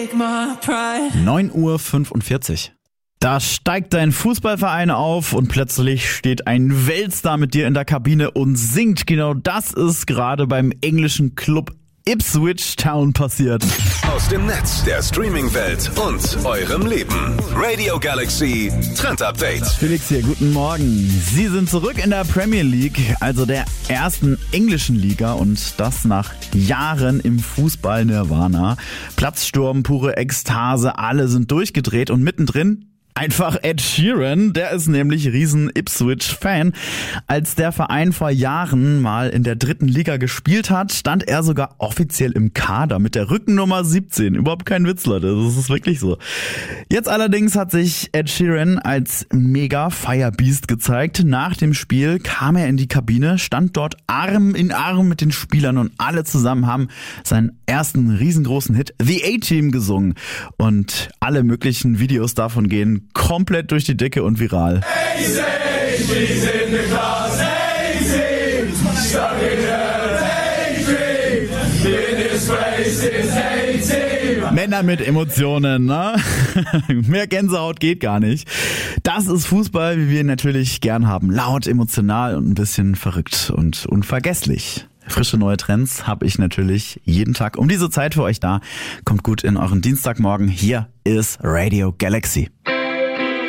9:45 Uhr. Da steigt dein Fußballverein auf und plötzlich steht ein Weltstar mit dir in der Kabine und singt. Genau das ist gerade beim englischen Club Ipswich Town passiert. Aus dem Netz der Streaming-Welt und eurem Leben. Radio Galaxy Trend Update. Felix hier, guten Morgen. Sie sind zurück in der Premier League, also der ersten englischen Liga, und das nach Jahren im Fußball-Nirvana. Platzsturm, pure Ekstase, alle sind durchgedreht und mittendrin einfach Ed Sheeran, der ist nämlich riesen Ipswich-Fan. Als der Verein vor Jahren mal in der 3. Liga gespielt hat, stand er sogar offiziell im Kader mit der Rückennummer 17. Überhaupt kein Witz, Leute, das ist wirklich so. Jetzt allerdings hat sich Ed Sheeran als mega Firebeast gezeigt. Nach dem Spiel kam er in die Kabine, stand dort Arm in Arm mit den Spielern und alle zusammen haben seinen ersten riesengroßen Hit The A-Team gesungen. Und alle möglichen Videos davon gehen komplett durch die Decke und viral. Männer mit Emotionen, ne? Mehr Gänsehaut geht gar nicht. Das ist Fußball, wie wir ihn natürlich gern haben. Laut, emotional und ein bisschen verrückt und unvergesslich. Frische neue Trends habe ich natürlich jeden Tag um diese Zeit für euch da. Kommt gut in euren Dienstagmorgen. Hier ist Radio Galaxy.